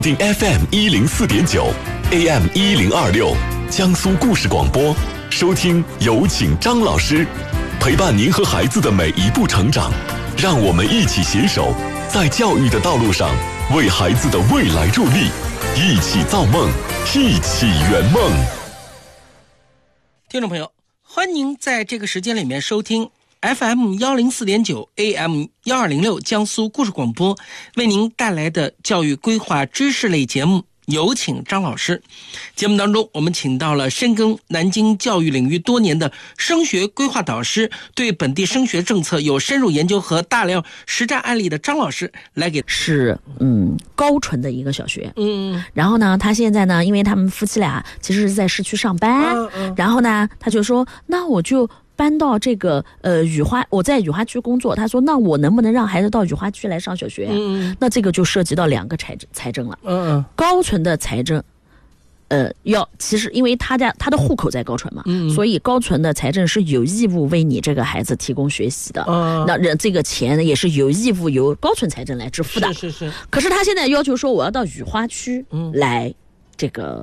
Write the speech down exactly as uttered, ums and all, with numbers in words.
定 F M 一零四点九 A M 一零二六江苏故事广播，收听有请张老师陪伴您和孩子的每一步成长，让我们一起携手在教育的道路上为孩子的未来助力，一起造梦，一起圆梦。 听众朋友，欢迎您在这个时间里面收听 F M 一零四点九 A M 一二零六江苏故事广播为您带来的教育规划知识类节目，有请张老师。节目当中，我们请到了深耕南京教育领域多年的升学规划导师，对本地升学政策有深入研究和大量实战案例的张老师来给是嗯高淳的一个小学。 嗯， 然后呢，他现在呢，因为他们夫妻俩其实是在市区上班， 嗯嗯、 然后呢，他就说，那我就搬到这个呃雨花，我在雨花区工作。他说，那我能不能让孩子到雨花区来上小学？ 嗯， 那这个就涉及到两个财财政了。 嗯嗯， 高淳的财政，呃，要其实因为他家他的户口在高淳嘛， 嗯， 所以高淳的财政是有义务为你这个孩子提供学习的。 嗯， 那人这个钱也是有义务由高淳财政来支付的。 是是是。 可是他现在要求说，我要到雨花区来这个。